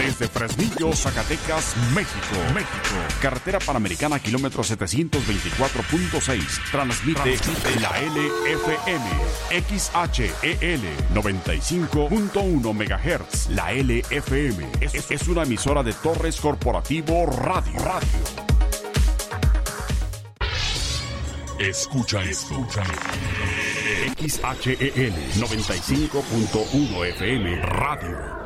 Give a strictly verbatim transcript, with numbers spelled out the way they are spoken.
Desde Fresnillo, Zacatecas, México. México. Carretera Panamericana, kilómetro setecientos veinticuatro punto seis. Transmite, Transmite la L F M. X H E L noventa y cinco punto uno megahertz. La L F M es, es una emisora de Torres Corporativo Radio. Radio. Escucha esto. X H E L noventa y cinco punto uno F M Radio.